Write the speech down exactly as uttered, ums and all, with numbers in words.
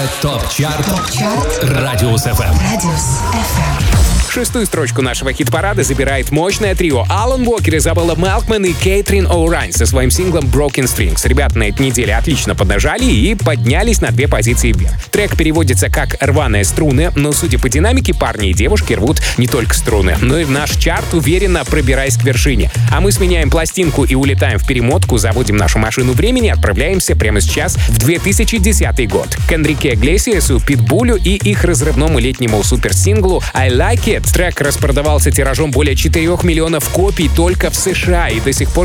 ТОП-ЧАРТ Радиус эф эм. Шестую строчку нашего хит-парада забирает мощное трио Алан Уокер, Изабелла Мелкман и Кейтрин О'Райн со своим синглом Broken Strings. Ребята на этой неделе отлично поднажали и поднялись на две позиции вверх. Трек переводится как «рваные струны», но, судя по динамике, парни и девушки рвут не только струны, но и в наш чарт уверенно пробираясь к вершине. А мы сменяем пластинку и улетаем в перемотку, заводим нашу машину времени, отправляемся прямо сейчас в две тысячи десятый год. К Энрике Иглесиасу, Питбулю и их разрывному летнему суперсинглу I Like It. Трек распродавался тиражом более четырёх миллионов копий только в США и до сих пор